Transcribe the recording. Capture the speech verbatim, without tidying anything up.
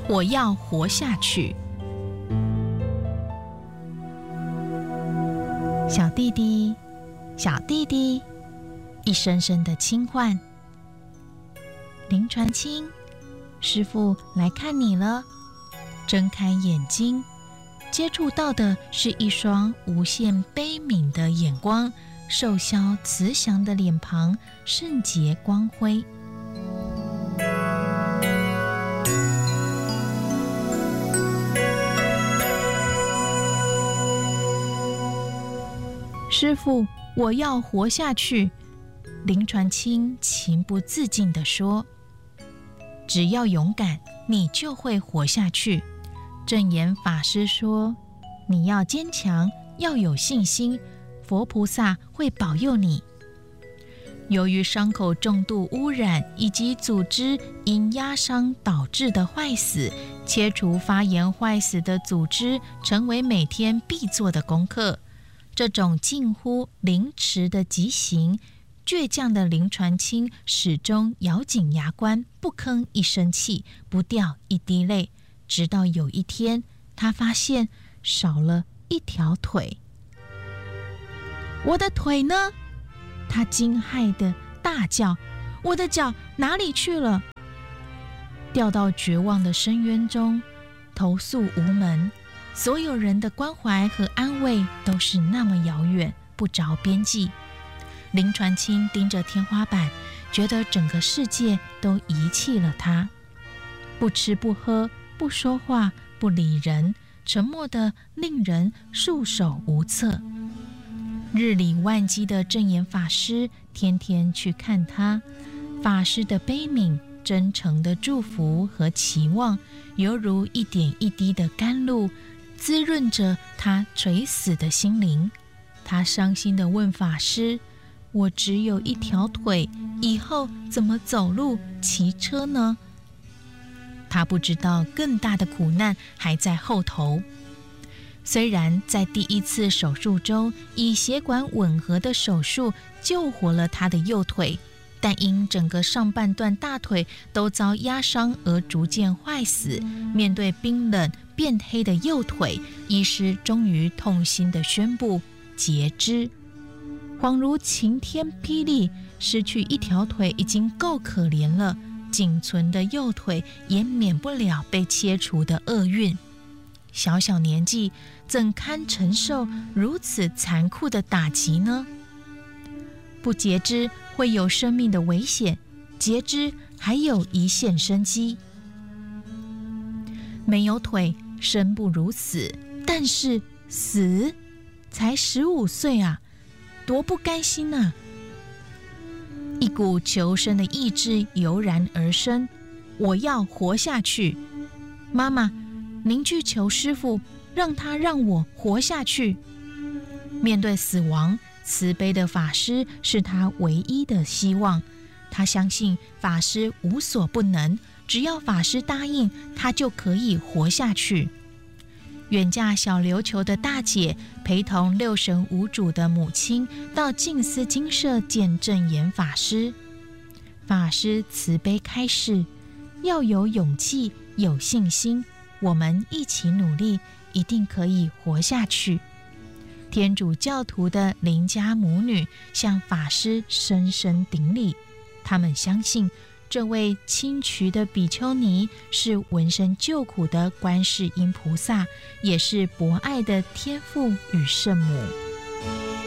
我要活下去。小弟弟，小弟弟，一声声的轻唤。林传清，师父来看你了。睁开眼睛，接触到的是一双无限悲悯的眼光，瘦削慈祥的脸庞，圣洁光辉。师父，我要活下去。林传清情不自禁地说，只要勇敢，你就会活下去。正言法师说，你要坚强，要有信心，佛菩萨会保佑你。由于伤口重度污染以及组织因压伤导致的坏死，切除发炎坏死的组织成为每天必做的功课。这种近乎凌迟的极刑，倔强的林传清始终咬紧牙关，不吭一声气，不掉一滴泪。直到有一天，他发现少了一条腿。我的腿呢？他惊骇地大叫，我的脚哪里去了？掉到绝望的深渊中，投诉无门。所有人的关怀和安慰都是那么遥远，不着边际。林传清盯着天花板，觉得整个世界都遗弃了他。不吃不喝，不说话，不理人，沉默得令人束手无策。日理万机的正言法师天天去看他，法师的悲悯、真诚的祝福和期望，犹如一点一滴的甘露，滋润着他垂死的心灵。他伤心地问法师，我只有一条腿，以后怎么走路骑车呢？他不知道更大的苦难还在后头。虽然在第一次手术中以血管吻合的手术救活了他的右腿，但因整个上半段大腿都遭压伤而逐渐坏死。面对冰冷变黑的右腿，医师终于痛心地宣布截肢。恍如晴天霹雳，失去一条腿已经够可怜了，仅存的右腿也免不了被切除的厄运。小小年纪怎堪承受如此残酷的打击呢？不截肢会有生命的危险，截肢还有一线生机。没有腿，生不如死，但是死才十五岁啊，多不甘心啊！一股求生的意志油然而生，我要活下去。妈妈，您去求师父，让他让我活下去。面对死亡，慈悲的法师是他唯一的希望。他相信法师无所不能，只要法师答应，他就可以活下去。远嫁小琉球的大姐陪同六神无主的母亲到静思精舍见正言法师。法师慈悲开示，要有勇气，有信心，我们一起努力，一定可以活下去。天主教徒的邻家母女向法师深深顶礼，他们相信这位清癯的比丘尼是闻声救苦的观世音菩萨，也是博爱的天父与圣母。